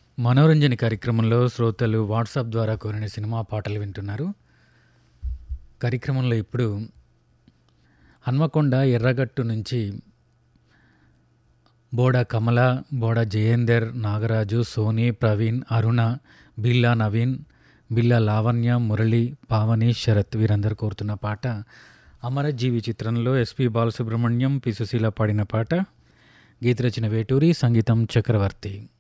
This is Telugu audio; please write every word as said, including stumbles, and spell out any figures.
మనోరంజన కార్యక్రమంలో శ్రోతలు వాట్సాప్ ద్వారా కోరిన సినిమా పాటలు వింటున్నారు. కార్యక్రమంలో ఇప్పుడు హన్మకొండ ఎర్రగట్టు నుంచి బోడా కమల, బోడా జయేందర్, నాగరాజు, సోని, ప్రవీణ్, అరుణ, బిల్లా నవీన్, బిల్లా లావణ్య, మురళి, పావని, శరత్ వీరందరూ కోరుతున్న పాట అమరజీవి చిత్రంలో ఎస్పి బాలసుబ్రహ్మణ్యం, పి సుశీల పాడిన పాట. గీత రచన వేటూరి, సంగీతం చక్రవర్తి.